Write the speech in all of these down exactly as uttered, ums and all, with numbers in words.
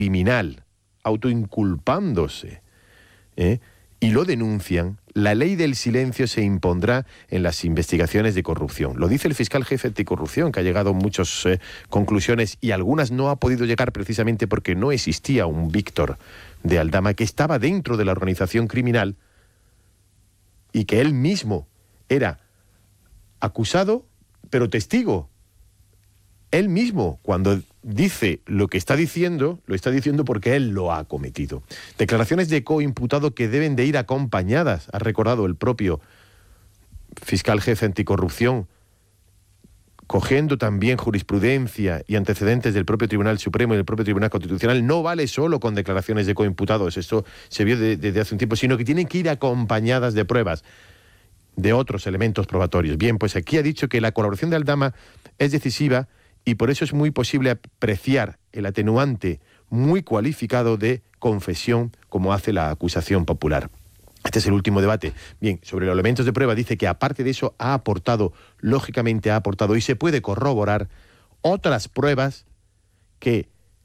criminal, autoinculpándose, ¿eh? y lo denuncian, la ley del silencio se impondrá en las investigaciones de corrupción. Lo dice el fiscal jefe anticorrupción, que ha llegado a muchas eh, conclusiones, y algunas no ha podido llegar precisamente porque no existía un Víctor de Aldama que estaba dentro de la organización criminal y que él mismo era acusado, pero testigo. Él mismo, cuando dice lo que está diciendo, lo está diciendo porque él lo ha cometido. Declaraciones de coimputado que deben de ir acompañadas, ha recordado el propio fiscal jefe anticorrupción, cogiendo también jurisprudencia y antecedentes del propio Tribunal Supremo y del propio Tribunal Constitucional. No vale solo con declaraciones de coimputados, esto se vio de, de, de hace un tiempo, sino que tienen que ir acompañadas de pruebas, de otros elementos probatorios. Bien, pues aquí ha dicho que la colaboración de Aldama es decisiva y por eso es muy posible apreciar el atenuante muy cualificado de confesión como hace la acusación popular. Este es el último debate. Bien, sobre los elementos de prueba dice que aparte de eso ha aportado, lógicamente ha aportado, y se puede corroborar otras pruebas que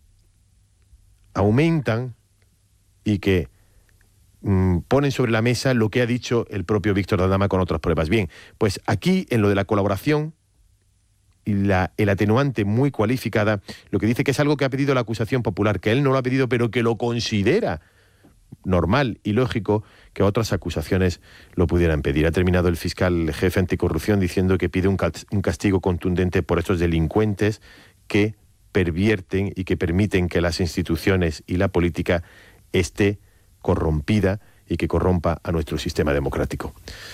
aumentan y que mmm, ponen sobre la mesa lo que ha dicho el propio Víctor de Aldama con otras pruebas. Bien, pues aquí en lo de la colaboración y la, el atenuante muy cualificada, lo que dice que es algo que ha pedido la acusación popular, que él no lo ha pedido, pero que lo considera normal y lógico que otras acusaciones lo pudieran pedir. Ha terminado el fiscal jefe anticorrupción diciendo que pide un castigo contundente por estos delincuentes que pervierten y que permiten que las instituciones y la política esté corrompida y que corrompa a nuestro sistema democrático.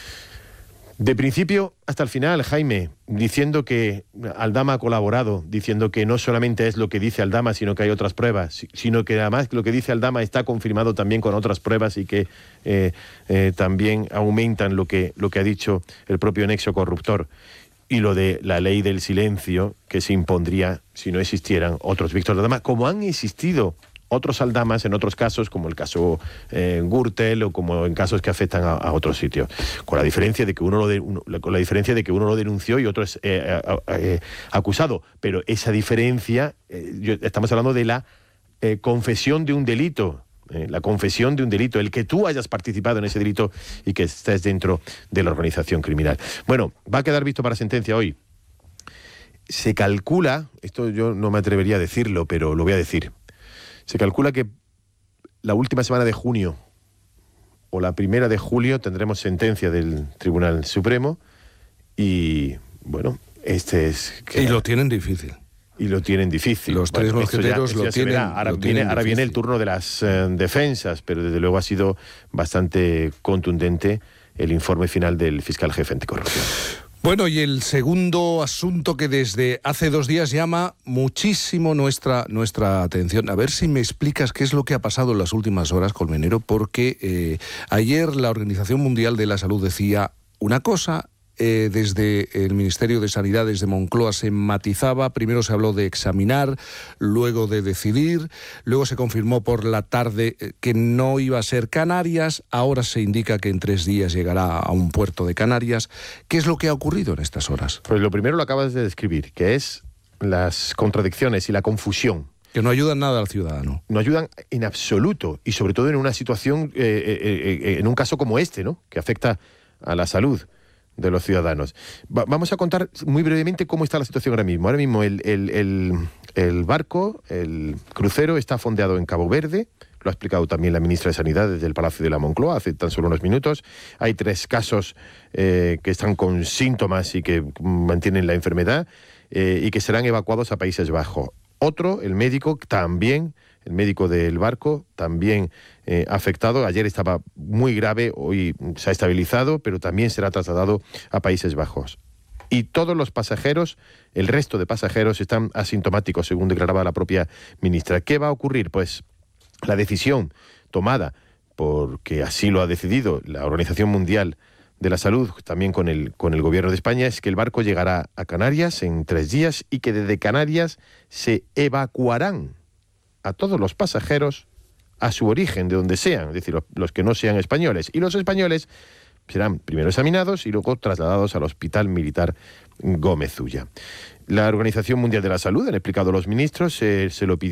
De principio hasta el final, Jaime, diciendo que Aldama ha colaborado, diciendo que no solamente es lo que dice Aldama, sino que hay otras pruebas, sino que además lo que dice Aldama está confirmado también con otras pruebas y que eh, eh, también aumentan lo que, lo que ha dicho el propio nexo corruptor. Y lo de la ley del silencio que se impondría si no existieran otros Víctor de Aldama, como han existido otros Aldamas en otros casos, como el caso eh, Gürtel o como en casos que afectan a, a otros sitios, con la diferencia de que uno lo de, uno, con la diferencia de que uno lo denunció y otro es eh, eh, eh, acusado, pero esa diferencia, eh, yo, estamos hablando de la eh, confesión de un delito, eh, la confesión de un delito, el que tú hayas participado en ese delito y que estés dentro de la organización criminal. Bueno, va a quedar visto para sentencia hoy. Se calcula, esto yo no me atrevería a decirlo, pero lo voy a decir. Se calcula que la última semana de junio o la primera de julio tendremos sentencia del Tribunal Supremo y, bueno, este es... Que, y lo tienen difícil. Y lo tienen difícil. Los tres bueno, mosqueteros lo, tienen, ahora, lo viene, tienen ahora viene el turno de las eh, defensas, pero desde luego ha sido bastante contundente el informe final del fiscal jefe anticorrupción. Bueno, y el segundo asunto que desde hace dos días llama muchísimo nuestra, nuestra atención. A ver si me explicas qué es lo que ha pasado en las últimas horas, Colmenero, porque eh, ayer la Organización Mundial de la Salud decía una cosa, eh, desde el Ministerio de Sanidad, desde Moncloa, se matizaba. Primero se habló de examinar, luego de decidir, luego se confirmó por la tarde que no iba a ser Canarias, ahora se indica que en tres días llegará a un puerto de Canarias. ¿Qué es lo que ha ocurrido en estas horas? Pues lo primero lo acabas de describir, que es las contradicciones y la confusión. Que no ayudan nada al ciudadano. No ayudan en absoluto, y sobre todo en una situación, eh, eh, eh, en un caso como este, ¿no?, que afecta a la salud de los ciudadanos. Va, vamos a contar muy brevemente cómo está la situación ahora mismo. Ahora mismo el, el, el, el barco, el crucero, está fondeado en Cabo Verde. Lo ha explicado también la ministra de Sanidad desde el Palacio de la Moncloa hace tan solo unos minutos. Hay tres casos eh, que están con síntomas y que mantienen la enfermedad eh, y que serán evacuados a Países Bajos. Otro, el médico, también, el médico del barco, también eh, afectado. Ayer estaba muy grave, hoy se ha estabilizado, pero también será trasladado a Países Bajos. Y todos los pasajeros, el resto de pasajeros, están asintomáticos, según declaraba la propia ministra. ¿Qué va a ocurrir? Pues la decisión tomada, porque así lo ha decidido la Organización Mundial de la Salud, también con el, con el Gobierno de España, es que el barco llegará a Canarias en tres días y que desde Canarias se evacuarán a todos los pasajeros a su origen, de donde sean, es decir, los, los que no sean españoles. Y los españoles serán primero examinados y luego trasladados al Hospital Militar Gómez Ulla. La Organización Mundial de la Salud, han explicado los ministros, eh, se lo pidió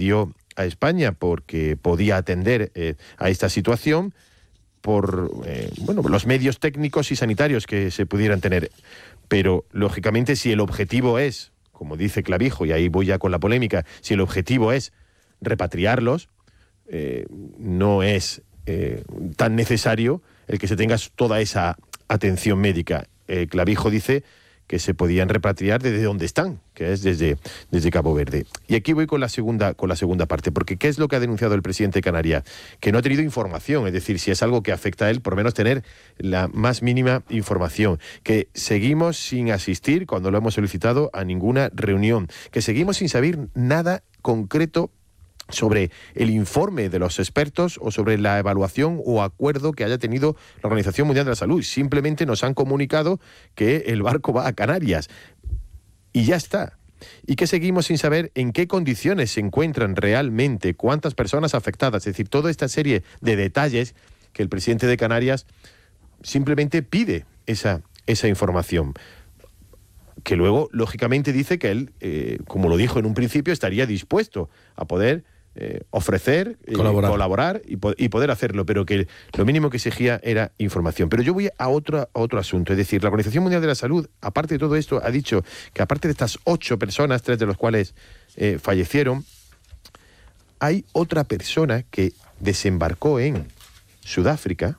a España porque podía atender eh, a esta situación por eh, bueno, los medios técnicos y sanitarios que se pudieran tener. Pero, lógicamente, si el objetivo es, como dice Clavijo, y ahí voy ya con la polémica, si el objetivo es repatriarlos, eh, no es eh, tan necesario el que se tenga toda esa atención médica. Eh, Clavijo dice que se podían repatriar desde donde están, que es desde, desde Cabo Verde. Y aquí voy con la segunda con la segunda parte, porque ¿qué es lo que ha denunciado el presidente de Canarias? Que no ha tenido información, es decir, si es algo que afecta a él, por lo menos tener la más mínima información. Que seguimos sin asistir, cuando lo hemos solicitado, a ninguna reunión. Que seguimos sin saber nada concreto sobre el informe de los expertos o sobre la evaluación o acuerdo que haya tenido la Organización Mundial de la Salud. Simplemente nos han comunicado que el barco va a Canarias y ya está. Y que seguimos sin saber en qué condiciones se encuentran realmente, cuántas personas afectadas. Es decir, toda esta serie de detalles que el presidente de Canarias simplemente pide esa, esa información. Que luego, lógicamente, dice que él, eh, como lo dijo en un principio, estaría dispuesto a poder Eh, ofrecer, eh, colaborar, colaborar y, po y poder hacerlo, pero que lo mínimo que exigía era información. Pero yo voy a otro, a otro asunto, es decir, la Organización Mundial de la Salud, aparte de todo esto, ha dicho que aparte de estas ocho personas, tres de los cuales eh, fallecieron, hay otra persona que desembarcó en Sudáfrica,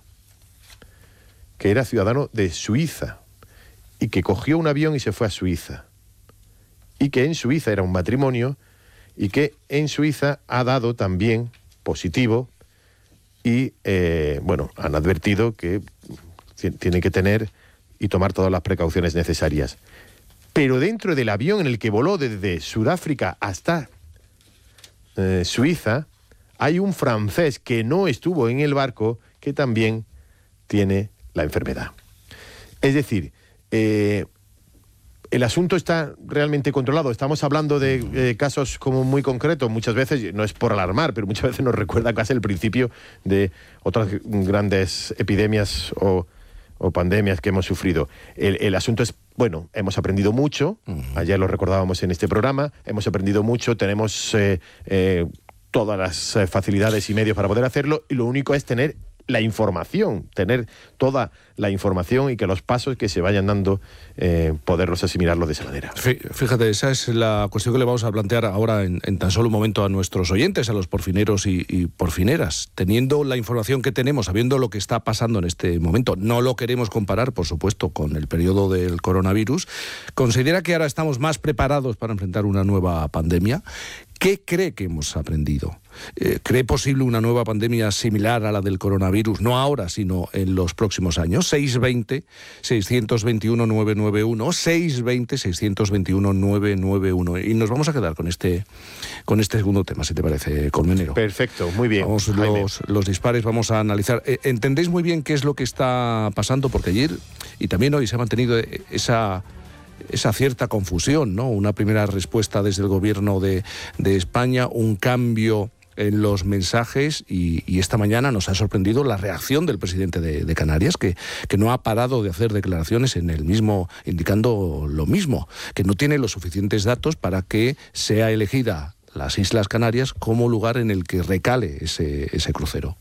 que era ciudadano de Suiza, y que cogió un avión y se fue a Suiza, y que en Suiza era un matrimonio, y que en Suiza ha dado también positivo y, eh, bueno, han advertido que tiene que tener y tomar todas las precauciones necesarias. Pero dentro del avión en el que voló desde Sudáfrica hasta eh, Suiza, hay un francés que no estuvo en el barco que también tiene la enfermedad. Es decir, eh, el asunto está realmente controlado. Estamos hablando de eh, casos como muy concretos. Muchas veces, no es por alarmar, pero muchas veces nos recuerda casi el principio de otras grandes epidemias o, o pandemias que hemos sufrido. El, el asunto es, bueno, hemos aprendido mucho. Ayer lo recordábamos en este programa. Hemos aprendido mucho. Tenemos eh, eh, todas las facilidades y medios para poder hacerlo. Y lo único es tener la información, tener toda la información y que los pasos que se vayan dando eh, poderlos asimilarlos de esa manera. Fíjate, esa es la cuestión que le vamos a plantear ahora en, en tan solo un momento a nuestros oyentes, a los porfineros y, y porfineras. Teniendo la información que tenemos, sabiendo lo que está pasando en este momento, no lo queremos comparar, por supuesto, con el periodo del coronavirus. ¿Considera que ahora estamos más preparados para enfrentar una nueva pandemia? ¿Qué cree que hemos aprendido? Eh, ¿Cree posible una nueva pandemia similar a la del coronavirus? No ahora, sino en los próximos años. seis veinte, seiscientos veintiuno, novecientos noventa y uno, seiscientos veinte, seiscientos veintiuno, novecientos noventa y uno. Y nos vamos a quedar con este, con este segundo tema, si te parece, Colmenero. Perfecto, muy bien. Vamos, los, los dispares vamos a analizar. Eh, ¿Entendéis muy bien qué es lo que está pasando? Porque ayer y también hoy se ha mantenido esa... esa cierta confusión, ¿no? Una primera respuesta desde el gobierno de, de España, un cambio en los mensajes y, y esta mañana nos ha sorprendido la reacción del presidente de, de Canarias, que, que no ha parado de hacer declaraciones en el mismo, indicando lo mismo, que no tiene los suficientes datos para que sea elegida las Islas Canarias como lugar en el que recale ese, ese crucero.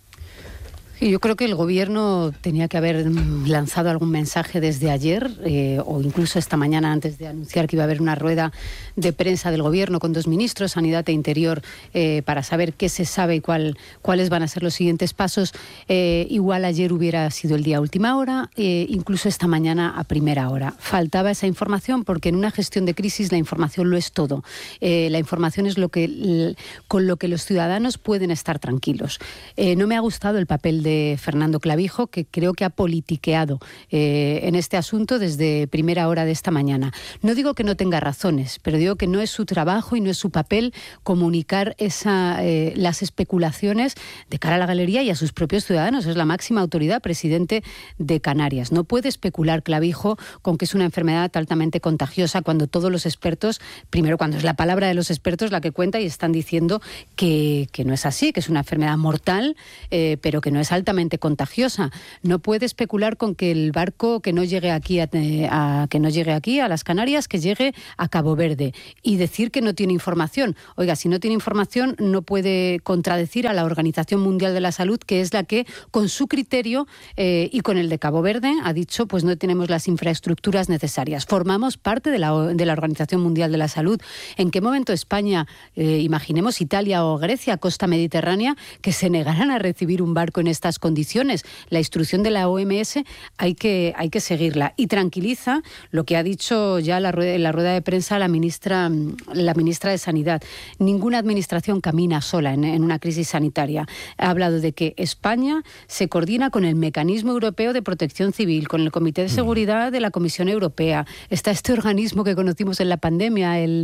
Yo creo que el Gobierno tenía que haber lanzado algún mensaje desde ayer eh, o incluso esta mañana antes de anunciar que iba a haber una rueda de prensa del Gobierno con dos ministros, Sanidad e Interior, eh, para saber qué se sabe y cuál, cuáles van a ser los siguientes pasos. Eh, igual ayer hubiera sido el día a última hora, eh, incluso esta mañana a primera hora. Faltaba esa información porque en una gestión de crisis la información lo es todo. Eh, la información es lo que, con lo que los ciudadanos pueden estar tranquilos. Eh, no me ha gustado el papel de de Fernando Clavijo, que creo que ha politiqueado eh, en este asunto desde primera hora de esta mañana. No digo que no tenga razones, pero digo que no es su trabajo y no es su papel comunicar esa, eh, las especulaciones de cara a la galería y a sus propios ciudadanos. Es la máxima autoridad, presidente de Canarias. No puede especular Clavijo con que es una enfermedad altamente contagiosa cuando todos los expertos, primero cuando es la palabra de los expertos la que cuenta y están diciendo que, que no es así, que es una enfermedad mortal, eh, pero que no es altamente altamente contagiosa. No puede especular con que el barco que no llegue aquí a, a, que no llegue aquí a las Canarias, que llegue a Cabo Verde, y decir que no tiene información. Oiga, si no tiene información, no puede contradecir a la Organización Mundial de la Salud, que es la que, con su criterio eh, y con el de Cabo Verde, ha dicho, pues no tenemos las infraestructuras necesarias. Formamos parte de la, de la Organización Mundial de la Salud. ¿En qué momento España, eh, imaginemos Italia o Grecia, costa mediterránea, que se negaran a recibir un barco en estas condiciones? La instrucción de la O M S hay que, hay que seguirla. Y tranquiliza lo que ha dicho ya la rueda, en la rueda de prensa la ministra, la ministra de Sanidad. Ninguna administración camina sola en, en una crisis sanitaria. Ha hablado de que España se coordina con el Mecanismo Europeo de Protección Civil, con el Comité de Seguridad de la Comisión Europea. Está este organismo que conocimos en la pandemia, el,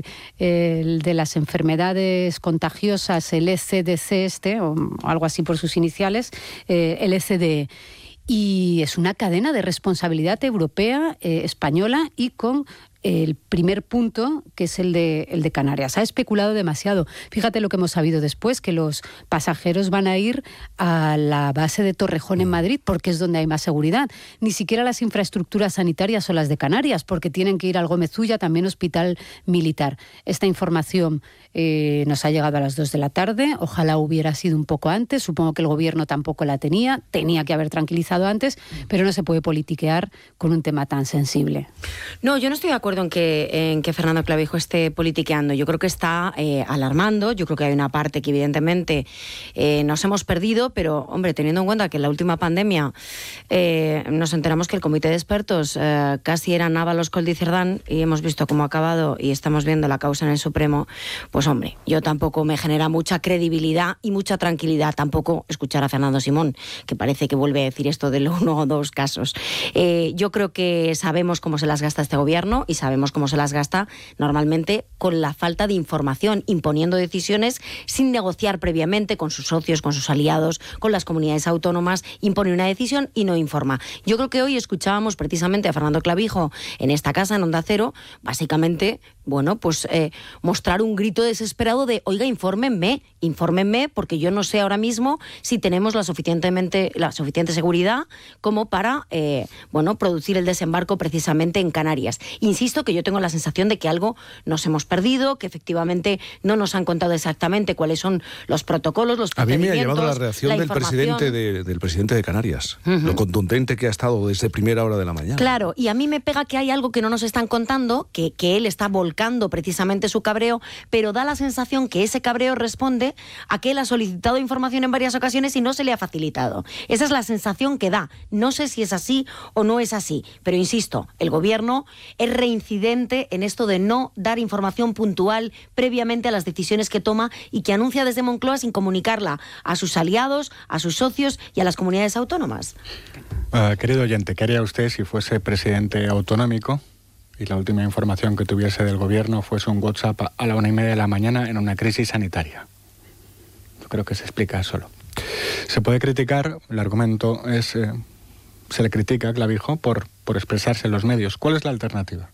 el de las enfermedades contagiosas, el E C D C este, o algo así por sus iniciales, eh, el E C D E. Y es una cadena de responsabilidad europea, eh, española, y con el primer punto, que es el de, el de Canarias. Ha especulado demasiado. Fíjate lo que hemos sabido después, que los pasajeros van a ir a la base de Torrejón en Madrid, porque es donde hay más seguridad. Ni siquiera las infraestructuras sanitarias son las de Canarias, porque tienen que ir al Gómez Ulla, también hospital militar. Esta información eh, nos ha llegado a las dos de la tarde. Ojalá hubiera sido un poco antes. Supongo que el gobierno tampoco la tenía. Tenía que haber tranquilizado antes, pero no se puede politiquear con un tema tan sensible. No, yo no estoy de acuerdo en que, en que Fernando Clavijo esté politiqueando. Yo creo que está eh, alarmando. Yo creo que hay una parte que evidentemente eh, nos hemos perdido, pero, hombre, teniendo en cuenta que en la última pandemia eh, nos enteramos que el comité de expertos eh, casi eran Ábalos, Coldi y Cerdán, y hemos visto cómo ha acabado y estamos viendo la causa en el Supremo, pues, hombre, yo tampoco me genera mucha credibilidad y mucha tranquilidad tampoco escuchar a Fernando Simón, que parece que vuelve a decir esto de uno o dos casos. Eh, yo creo que sabemos cómo se las gasta este gobierno y sabemos cómo se las gasta normalmente con la falta de información, imponiendo decisiones sin negociar previamente con sus socios, con sus aliados, con las comunidades autónomas, impone una decisión y no informa. Yo creo que hoy escuchábamos precisamente a Fernando Clavijo en esta casa, en Onda Cero, básicamente, bueno, pues eh, mostrar un grito desesperado de, oiga, infórmenme, infórmenme, porque yo no sé ahora mismo si tenemos la suficientemente, la suficiente seguridad como para, eh, bueno, producir el desembarco precisamente en Canarias. Insisto que yo tengo la sensación de que algo nos hemos perdido, que efectivamente no nos han contado exactamente cuáles son los protocolos, los procedimientos. A mí me ha llevado la reacción la del, presidente de, del presidente de Canarias, uh-huh. lo contundente que ha estado desde primera hora de la mañana. Claro, y a mí me pega que hay algo que no nos están contando, que, que él está volcando precisamente su cabreo, pero da la sensación que ese cabreo responde a que él ha solicitado información en varias ocasiones y no se le ha facilitado. Esa es la sensación que da. No sé si es así o no es así, pero insisto, el gobierno es reincidente en esto de no dar información puntual previamente a las decisiones que toma y que anuncia desde Moncloa sin comunicarla a sus aliados, a sus socios y a las comunidades autónomas. Uh, querido oyente, ¿qué haría usted si fuese presidente autonómico y la última información que tuviese del gobierno fuese un WhatsApp a la una y media de la mañana en una crisis sanitaria? Yo creo que se explica solo. Se puede criticar, el argumento es, eh, se le critica a Clavijo por, por expresarse en los medios. ¿Cuál es la alternativa?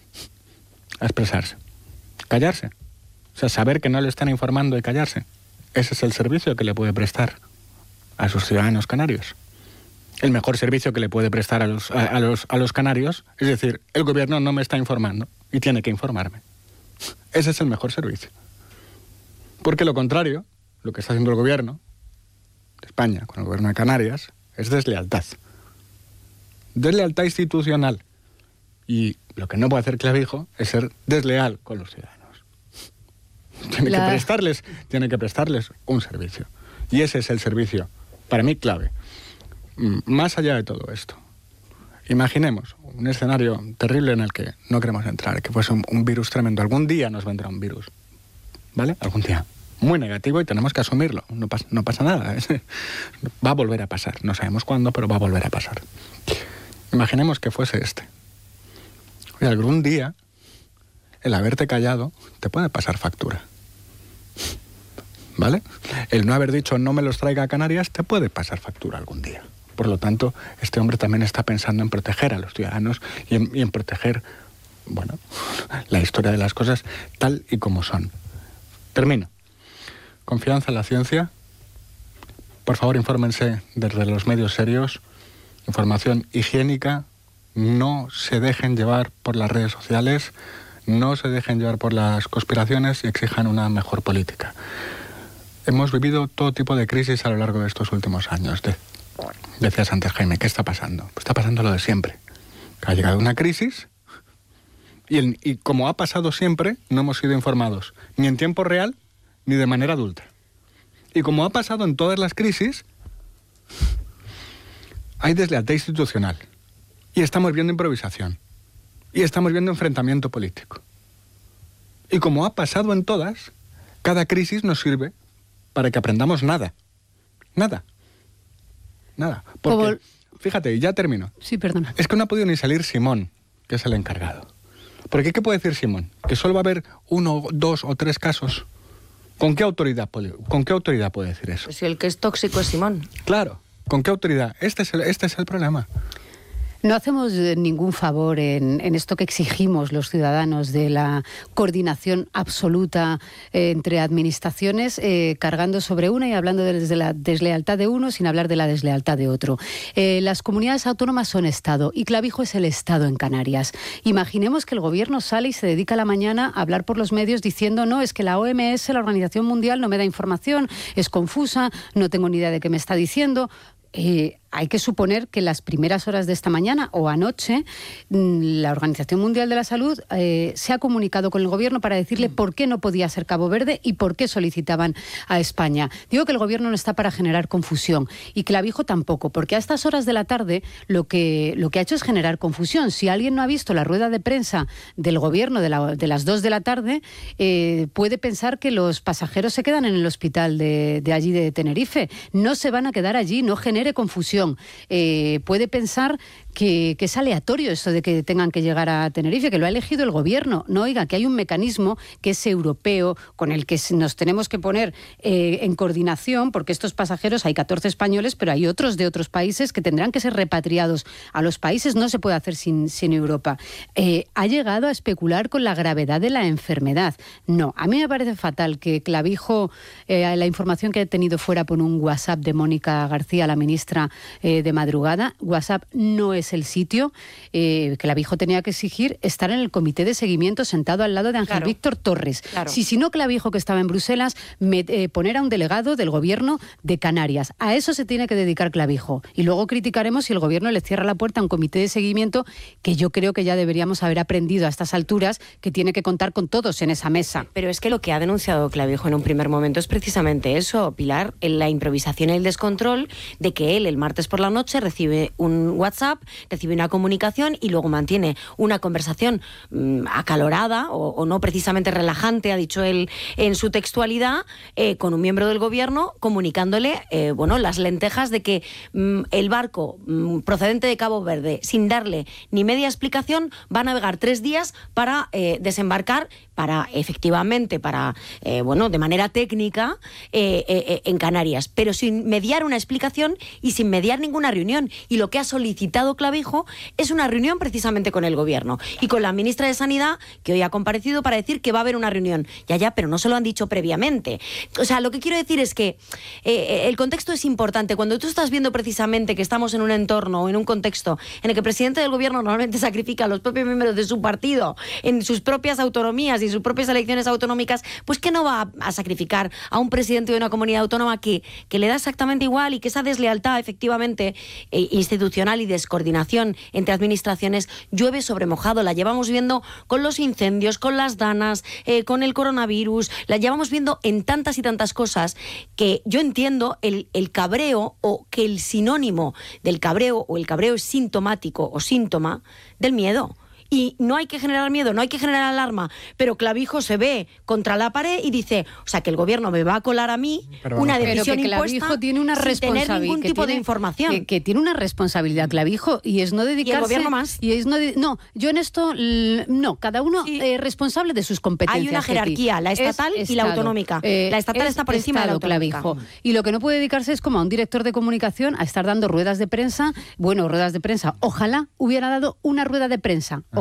A expresarse. Callarse. O sea, saber que no le están informando y callarse. Ese es el servicio que le puede prestar a sus ciudadanos canarios. El mejor servicio que le puede prestar a los, a, a los, a los canarios es decir, el gobierno no me está informando y tiene que informarme. Ese es el mejor servicio. Porque lo contrario, lo que está haciendo el gobierno de España con el gobierno de Canarias es deslealtad. Deslealtad institucional. Y lo que no puede hacer Clavijo es ser desleal con los ciudadanos. Tiene La... que prestarles, tiene que prestarles un servicio. Y ese es el servicio, para mí, clave. Más allá de todo esto, imaginemos un escenario terrible en el que no queremos entrar, que fuese un, un virus tremendo. Algún día nos vendrá un virus, ¿vale? Algún día. Muy negativo y tenemos que asumirlo. No pasa, no pasa nada. Va a volver a pasar. No sabemos cuándo, pero va a volver a pasar. Imaginemos que fuese este. Oye, algún día, el haberte callado te puede pasar factura. ¿Vale? El no haber dicho no me los traiga a Canarias te puede pasar factura algún día. Por lo tanto, este hombre también está pensando en proteger a los ciudadanos y en, y en proteger, bueno, la historia de las cosas tal y como son. Termino. Confianza en la ciencia, por favor, infórmense desde los medios serios, información higiénica, no se dejen llevar por las redes sociales, no se dejen llevar por las conspiraciones y exijan una mejor política. Hemos vivido todo tipo de crisis a lo largo de estos últimos años. De, decías antes, Jaime, ¿qué está pasando? Pues está pasando lo de siempre. Ha llegado una crisis y, el, y como ha pasado siempre, no hemos sido informados, ni en tiempo real, ni de manera adulta. Y como ha pasado en todas las crisis, hay deslealtad institucional. Y estamos viendo improvisación. Y estamos viendo enfrentamiento político. Y como ha pasado en todas, cada crisis nos sirve para que aprendamos nada. Nada. Nada. Porque, Como... fíjate, ya termino. Sí, perdona. Es que no ha podido ni salir Simón, que es el encargado. Porque ¿qué puede decir Simón? Que solo va a haber uno, dos o tres casos. ¿Con qué autoridad, con qué autoridad puede decir eso? Pues si el que es tóxico es Simón. Claro. ¿Con qué autoridad? Este es el, este es el problema. No hacemos ningún favor en, en esto que exigimos los ciudadanos de la coordinación absoluta eh, entre administraciones, eh, cargando sobre una y hablando desde la deslealtad de uno sin hablar de la deslealtad de otro. Eh, las comunidades autónomas son Estado y Clavijo es el Estado en Canarias. Imaginemos que el gobierno sale y se dedica a la mañana a hablar por los medios diciendo no, es que la O M S, la Organización Mundial, no me da información, es confusa, no tengo ni idea de qué me está diciendo. Eh, hay que suponer que en las primeras horas de esta mañana o anoche la Organización Mundial de la Salud eh, se ha comunicado con el gobierno para decirle por qué no podía ser Cabo Verde y por qué solicitaban a España. Digo que el gobierno no está para generar confusión y Clavijo tampoco, porque a estas horas de la tarde lo que, lo que ha hecho es generar confusión. Si alguien no ha visto la rueda de prensa del gobierno de, la, de las dos de la tarde, eh, puede pensar que los pasajeros se quedan en el hospital de, de allí de Tenerife. No se van a quedar allí, no genere confusión. Eh, puede pensar que, que es aleatorio esto de que tengan que llegar a Tenerife, que lo ha elegido el gobierno. No, oiga, que hay un mecanismo que es europeo, con el que nos tenemos que poner eh, en coordinación, porque estos pasajeros, hay catorce españoles, pero hay otros de otros países que tendrán que ser repatriados a los países. No se puede hacer sin, sin Europa. Eh, ha llegado a especular con la gravedad de la enfermedad. No, a mí me parece fatal que Clavijo, eh, la información que he tenido fuera por un WhatsApp de Mónica García, la ministra eh, de madrugada. WhatsApp no es el sitio. Eh, Clavijo tenía que exigir estar en el comité de seguimiento sentado al lado de Ángel claro. Víctor Torres. Claro. Si, si no Clavijo, que estaba en Bruselas, me, eh, poner a un delegado del gobierno de Canarias. A eso se tiene que dedicar Clavijo. Y luego criticaremos si el gobierno le cierra la puerta a un comité de seguimiento que yo creo que ya deberíamos haber aprendido a estas alturas que tiene que contar con todos en esa mesa. Pero es que lo que ha denunciado Clavijo en un primer momento es precisamente eso, Pilar, en la improvisación y el descontrol de que él el martes por la noche recibe un WhatsApp, recibe una comunicación y luego mantiene una conversación mmm, acalorada o, o no precisamente relajante, ha dicho él en su textualidad, eh, con un miembro del gobierno comunicándole eh, bueno, las lentejas de que mmm, el barco mmm, procedente de Cabo Verde, sin darle ni media explicación, va a navegar tres días para eh, desembarcar, para efectivamente, para eh, bueno, de manera técnica eh, eh, en Canarias, pero sin mediar una explicación y sin mediar ninguna reunión. Y lo que ha solicitado Clavijo es una reunión precisamente con el gobierno y con la ministra de Sanidad, que hoy ha comparecido para decir que va a haber una reunión. Ya, ya, pero no se lo han dicho previamente. O sea, lo que quiero decir es que eh, el contexto es importante. Cuando tú estás viendo precisamente que estamos en un entorno o en un contexto en el que el presidente del gobierno normalmente sacrifica a los propios miembros de su partido en sus propias autonomías y sus propias elecciones autonómicas, pues que no va a, a sacrificar a un presidente de una comunidad autónoma que, que le da exactamente igual y que esa deslealtad efectivamente eh, institucional y descoordinación entre administraciones llueve sobre mojado. La llevamos viendo con los incendios, con las danas, eh, con el coronavirus, la llevamos viendo en tantas y tantas cosas que yo entiendo el, el cabreo o que el sinónimo del cabreo o el cabreo es sintomático o síntoma del miedo. Y no hay que generar miedo, no hay que generar alarma, pero Clavijo se ve contra la pared y dice, o sea, que el gobierno me va a colar a mí pero una bueno, decisión pero que impuesta Clavijo tiene una sin tener ningún tipo tiene, de información. Que, que tiene una responsabilidad, Clavijo, y es no dedicarse... ¿Y el gobierno más? Y es no, no, yo en esto, no, cada uno sí. eh, responsable de sus competencias. Hay una jerarquía, la estatal es y la autonómica. Eh, la estatal está por encima de la autonómica. Clavijo. Y lo que no puede dedicarse es como a un director de comunicación a estar dando ruedas de prensa, bueno, ruedas de prensa, ojalá hubiera dado una rueda de prensa, ojalá.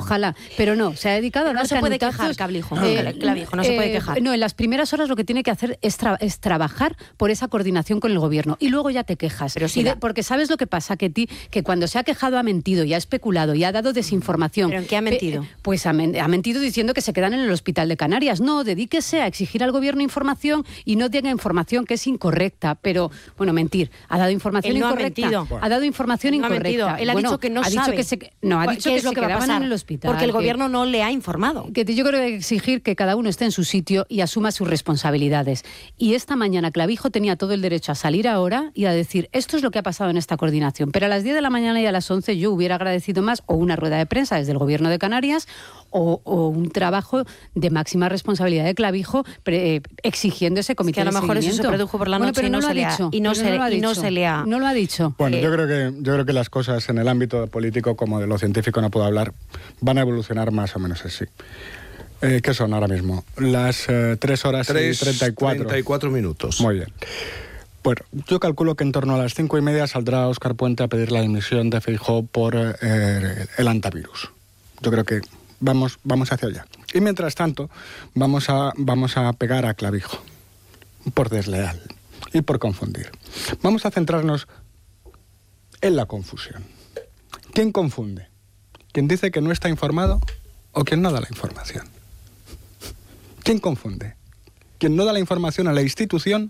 Ojalá, pero no, se ha dedicado pero a dar no se puede canutazos, quejar, Clavijo, eh, Clavijo, no se puede quejar. No, en las primeras horas lo que tiene que hacer es, tra es trabajar por esa coordinación con el gobierno y luego ya te quejas. Pero si y de, la... Porque sabes lo que pasa, que, ti, que cuando se ha quejado ha mentido y ha especulado y ha dado desinformación. ¿Pero en qué ha mentido? Pues ha, men ha mentido diciendo que se quedan en el hospital de Canarias. No, dedíquese a exigir al gobierno información y no diga información que es incorrecta. Pero, bueno, mentir. Ha dado información Él no incorrecta. Ha mentido. Ha dado información Él no incorrecta. Ha mentido. Él ha bueno, dicho que no ha sabe. Dicho que se, no, ha dicho ¿Qué que es lo se que va a quedaban pasar? en el hospital. Porque el que, gobierno no le ha informado. Que yo creo que hay que exigir que cada uno esté en su sitio y asuma sus responsabilidades. Y esta mañana Clavijo tenía todo el derecho a salir ahora y a decir, esto es lo que ha pasado en esta coordinación. Pero a las diez de la mañana y a las once yo hubiera agradecido más o una rueda de prensa desde el gobierno de Canarias o, o un trabajo de máxima responsabilidad de Clavijo pre, eh, exigiendo ese comité es que a lo mejor de eso se produjo por la noche bueno, pero y no, no se le ha dicho, y no se, no y no se le ha no lo ha dicho. Bueno, eh, yo creo que yo creo que las cosas en el ámbito político, como de lo científico no puedo hablar, van a evolucionar más o menos así. Eh, ¿Qué son ahora mismo? Las eh, tres horas y treinta y cuatro. treinta y cuatro minutos. Muy bien. Bueno, yo calculo que en torno a las cinco y media saldrá Óscar Puente a pedir la dimisión de Feijóo por eh, el antivirus. Yo creo que vamos, vamos hacia allá. Y mientras tanto, vamos a, vamos a pegar a Clavijo por desleal y por confundir. Vamos a centrarnos en la confusión. ¿Quién confunde? ¿Quién dice que no está informado o quien no da la información? ¿Quién confunde? ¿Quién no da la información a la institución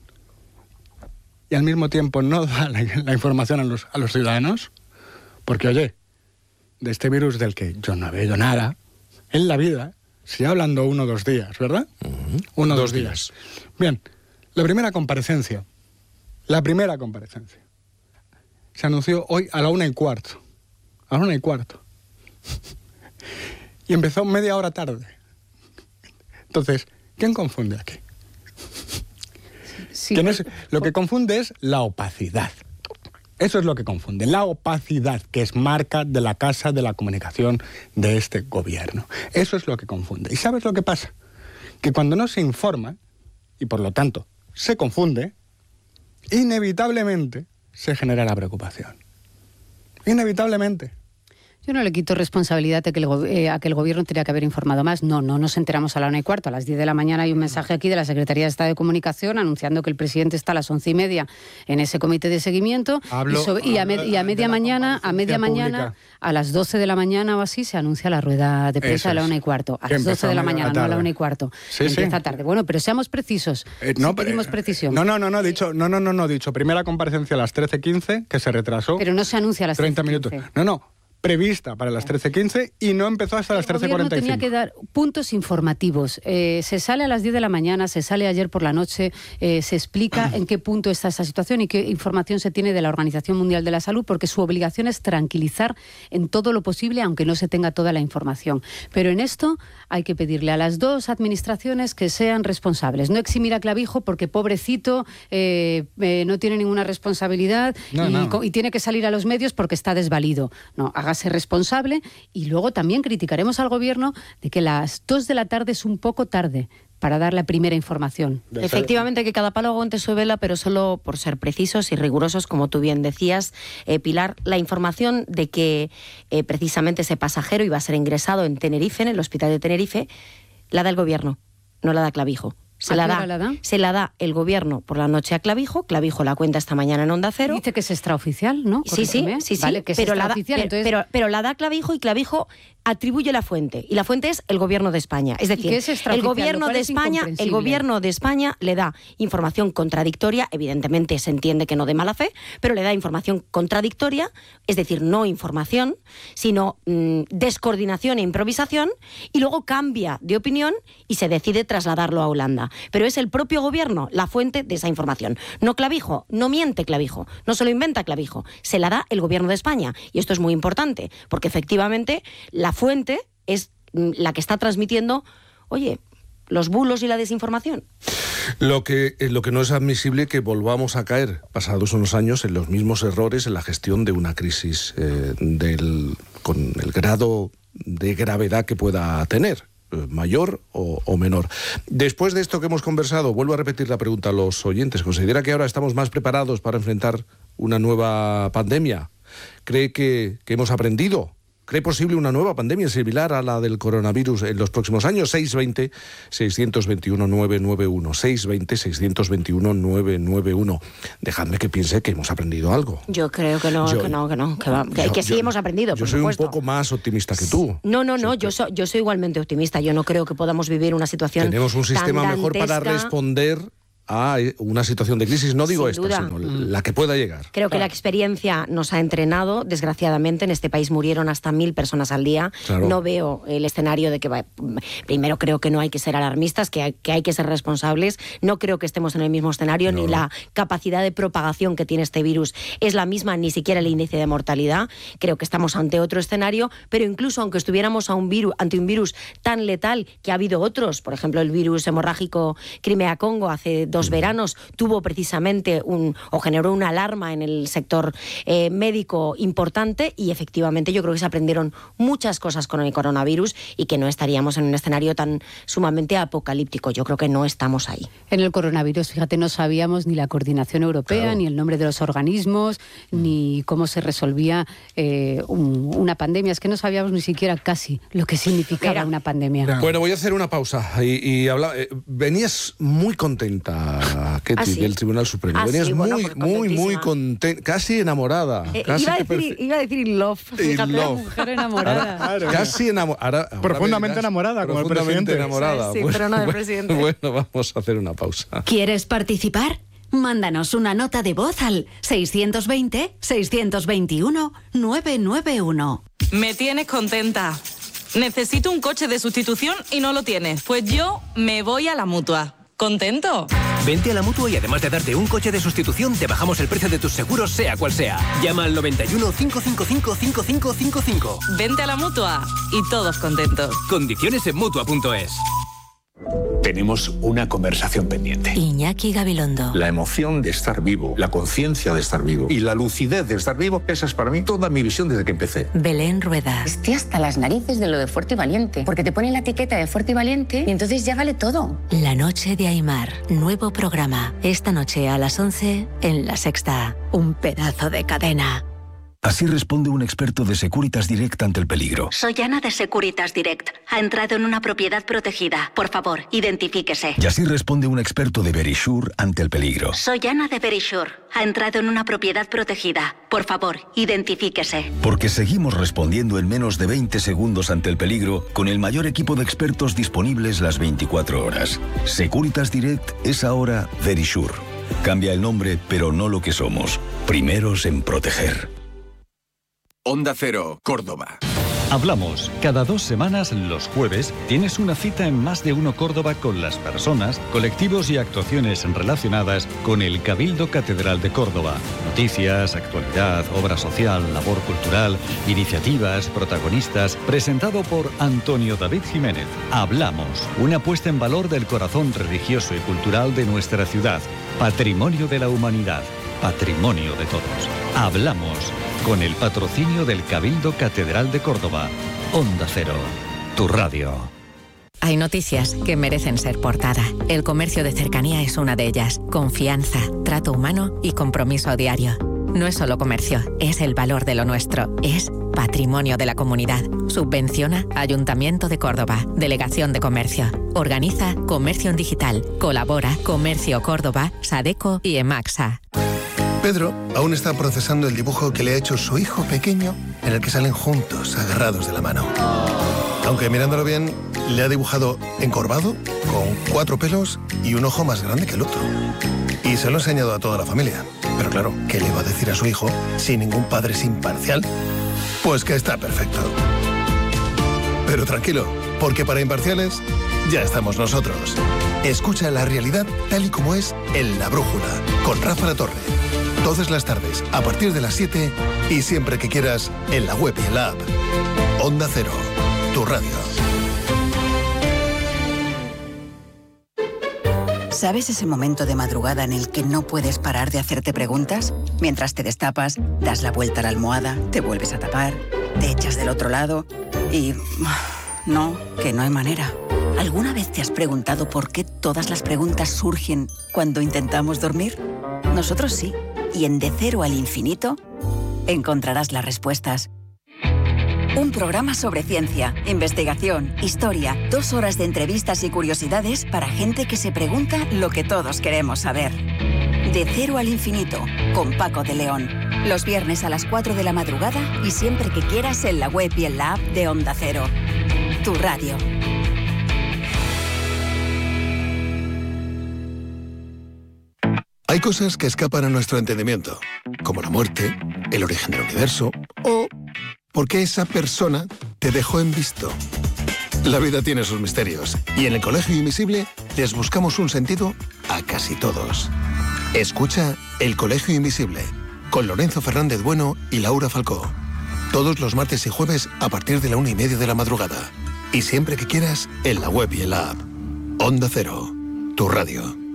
y al mismo tiempo no da la, la información a los, a los ciudadanos? Porque, oye, de este virus del que yo no veo nada, en la vida, si hablando uno o dos días, ¿verdad? Uh-huh. Uno o dos dos días. días. Bien, la primera comparecencia, la primera comparecencia, se anunció hoy a la una y cuarto. A la una y cuarto. Y empezó media hora tarde. Entonces, ¿quién confunde aquí? Sí, ¿Quién es? Lo que confunde es la opacidad. Eso es lo que confunde, la opacidad, que es marca de la Casa de la Comunicación de este gobierno. Eso es lo que confunde. ¿Y sabes lo que pasa? Que cuando no se informa, y por lo tanto se confunde, inevitablemente se genera la preocupación. Inevitablemente. Yo no le quito responsabilidad a que, el, eh, a que el gobierno tenía que haber informado más. No, no nos enteramos a la una y cuarto. A las diez de la mañana hay un mensaje aquí de la Secretaría de Estado de Comunicación anunciando que el presidente está a las once y media en ese comité de seguimiento. Hablo, y, sobre, y, a, me, y a media mañana, a media mañana, pública. a las doce de la mañana o así, se anuncia la rueda de prensa a la una y cuarto. A las doce de la mañana, no a la una y cuarto. Sí, Empieza sí. tarde. Bueno, pero seamos precisos. Eh, no, si pedimos precisión. No, no, no, no, dicho, no, no, no, no, dicho. Primera comparecencia a las trece quince, que se retrasó. Pero no se anuncia a las treinta minutos. No, no. Prevista para las trece quince y no empezó hasta las trece cuarenta y cinco. El gobierno tenía que dar puntos informativos. Eh, se sale a las diez de la mañana, se sale ayer por la noche, eh, se explica en qué punto está esa situación y qué información se tiene de la Organización Mundial de la Salud, porque su obligación es tranquilizar en todo lo posible, aunque no se tenga toda la información. Pero en esto hay que pedirle a las dos administraciones que sean responsables. No eximir a Clavijo porque, pobrecito, eh, eh, no tiene ninguna responsabilidad no, y, no. y tiene que salir a los medios porque está desvalido. No, hágase responsable. Y luego también criticaremos al gobierno de que las dos de la tarde es un poco tarde para dar la primera información. Efectivamente, que cada palo aguante su vela, pero solo por ser precisos y rigurosos, como tú bien decías, eh, Pilar, la información de que eh, precisamente ese pasajero iba a ser ingresado en Tenerife, en el hospital de Tenerife, la da el gobierno, no la da Clavijo. Se la, da, la da? se la da el gobierno por la noche a Clavijo. Clavijo la cuenta esta mañana en Onda Cero. Dice que es extraoficial, ¿no? Sí, sí, sí, sí. Vale, que es pero, la da, extraoficial, pero, entonces... pero, pero la da Clavijo y Clavijo atribuye la fuente. Y la fuente es el gobierno de España. Es decir, es el gobierno de España, el gobierno de España le da información contradictoria. Evidentemente se entiende que no de mala fe, pero le da información contradictoria, es decir, no información, sino mmm, descoordinación e improvisación, y luego cambia de opinión y se decide trasladarlo a Holanda. Pero es el propio gobierno la fuente de esa información. No Clavijo, no miente Clavijo, no se lo inventa Clavijo, se la da el gobierno de España. Y esto es muy importante, porque efectivamente la fuente es la que está transmitiendo, oye, los bulos y la desinformación. Lo que, lo que no es admisible que volvamos a caer, pasados unos años, en los mismos errores en la gestión de una crisis eh, del, con el grado de gravedad que pueda tener, mayor o, o menor. Después de esto que hemos conversado, vuelvo a repetir la pregunta a los oyentes. ¿Considera que ahora estamos más preparados para enfrentar una nueva pandemia? ¿Cree que, que hemos aprendido ¿Cree posible una nueva pandemia similar a la del coronavirus en los próximos años? seis veinte, seiscientos veintiuno, novecientos noventa y uno. seis veinte, seiscientos veintiuno, novecientos noventa y uno. Dejadme que piense que hemos aprendido algo. Yo creo que no, yo, que no, que no. Que, va, que, yo, que sí yo, hemos aprendido, Yo por soy supuesto. un poco más optimista que tú. No, no, no. Sí, yo, so, yo soy igualmente optimista. Yo no creo que podamos vivir una situación Tenemos un sistema tan mejor dantesca. para responder a una situación de crisis, no digo Sin esta, duda. sino la que pueda llegar. Creo que la experiencia nos ha entrenado. Desgraciadamente, en este país murieron hasta mil personas al día. Claro. No veo el escenario de que... Va... Primero, creo que no hay que ser alarmistas, que hay, que hay que ser responsables. No creo que estemos en el mismo escenario, no. ni la capacidad de propagación que tiene este virus es la misma, ni siquiera el índice de mortalidad. Creo que estamos ante otro escenario, pero incluso aunque estuviéramos a un virus, ante un virus tan letal, que ha habido otros, por ejemplo, el virus hemorrágico Crimea-Congo hace dos mm. veranos, tuvo precisamente un, o generó una alarma en el sector eh, médico importante, y efectivamente yo creo que se aprendieron muchas cosas con el coronavirus y que no estaríamos en un escenario tan sumamente apocalíptico. Yo creo que no estamos ahí. En el coronavirus, fíjate, no sabíamos ni la coordinación europea, claro. ni el nombre de los organismos, mm. ni cómo se resolvía eh, un, una pandemia. Es que no sabíamos ni siquiera casi lo que significaba Era. una pandemia. Claro. Bueno, voy a hacer una pausa. Y, y habla, eh, venías muy contenta, Ketty, ah, sí. del Tribunal Supremo. Ah, venías sí, muy, bueno, muy, muy contenta, casi enamorada. Eh, casi iba, a decir, iba a decir in love. In love. Mujer enamorada. Ahora, casi enamorada. Profundamente enamorada, como el presidente. enamorada. Sí, bueno, pero no del presidente. Bueno, vamos a hacer una pausa. ¿Quieres participar? Mándanos una nota de voz al seiscientos veinte, seiscientos veintiuno, novecientos noventa y uno. Me tienes contenta. Necesito un coche de sustitución y no lo tienes. Pues yo me voy a la Mutua. ¿Contento? Vente a la Mutua y además de darte un coche de sustitución, te bajamos el precio de tus seguros, sea cual sea. Llama al noventa y uno, cinco cinco cinco, cinco cinco cinco cinco. Vente a la Mutua y todos contentos. Condiciones en Mutua punto es. Tenemos una conversación pendiente. Iñaki Gabilondo. La emoción de estar vivo, la conciencia de estar vivo y la lucidez de estar vivo, esa es para mí toda mi visión desde que empecé. Belén Rueda. Estoy hasta las narices de lo de fuerte y valiente, porque te ponen la etiqueta de fuerte y valiente y entonces ya vale todo. La noche de Aimar, nuevo programa. Esta noche a las once en La Sexta. Un pedazo de cadena. Así responde un experto de Securitas Direct ante el peligro. Soy Ana de Securitas Direct. Ha entrado en una propiedad protegida. Por favor, identifíquese. Y así responde un experto de Verisure ante el peligro. Soy Ana de Verisure. Ha entrado en una propiedad protegida. Por favor, identifíquese. Porque seguimos respondiendo en menos de veinte segundos ante el peligro con el mayor equipo de expertos disponibles las veinticuatro horas. Securitas Direct es ahora Verisure. Cambia el nombre, pero no lo que somos. Primeros en proteger. Onda Cero, Córdoba. Hablamos. Cada dos semanas, los jueves, tienes una cita en Más de Uno Córdoba con las personas, colectivos y actuaciones relacionadas con el Cabildo Catedral de Córdoba. Noticias, actualidad, obra social, labor cultural, iniciativas, protagonistas. Presentado por Antonio David Jiménez. Hablamos. Una puesta en valor del corazón religioso y cultural de nuestra ciudad. Patrimonio de la humanidad. Patrimonio de todos. Hablamos. Con el patrocinio del Cabildo Catedral de Córdoba. Onda Cero, tu radio. Hay noticias que merecen ser portada. El comercio de cercanía es una de ellas. Confianza, trato humano y compromiso diario. No es solo comercio, es el valor de lo nuestro. Es patrimonio de la comunidad. Subvenciona Ayuntamiento de Córdoba, Delegación de Comercio. Organiza Comercio en Digital. Colabora Comercio Córdoba, Sadeco y Emaxa. Pedro aún está procesando el dibujo que le ha hecho su hijo pequeño, en el que salen juntos, agarrados de la mano. Aunque mirándolo bien, le ha dibujado encorvado, con cuatro pelos y un ojo más grande que el otro. Y se lo ha enseñado a toda la familia. Pero claro, ¿qué le va a decir a su hijo si ningún padre es imparcial? Pues que está perfecto. Pero tranquilo, porque para imparciales ya estamos nosotros. Escucha la realidad tal y como es en La Brújula, con Rafa La Torre. Todas las tardes, a partir de las siete y siempre que quieras, en la web y en la app. Onda Cero, tu radio. ¿Sabes ese momento de madrugada en el que no puedes parar de hacerte preguntas? Mientras te destapas, das la vuelta a la almohada, te vuelves a tapar, te echas del otro lado y... no, que no hay manera. ¿Alguna vez te has preguntado por qué todas las preguntas surgen cuando intentamos dormir? Nosotros sí. Y en De Cero al Infinito encontrarás las respuestas. Un programa sobre ciencia, investigación, historia, dos horas de entrevistas y curiosidades para gente que se pregunta lo que todos queremos saber. De cero al infinito, con Paco de León. Los viernes a las cuatro de la madrugada y siempre que quieras en la web y en la app de Onda Cero. Tu radio. Hay cosas que escapan a nuestro entendimiento, como la muerte, el origen del universo o por qué esa persona te dejó en visto. La vida tiene sus misterios y en el Colegio Invisible les buscamos un sentido a casi todos. Escucha El Colegio Invisible con Lorenzo Fernández Bueno y Laura Falcó. Todos los martes y jueves a partir de la una y media de la madrugada. Y siempre que quieras en la web y en la app. Onda Cero, tu radio.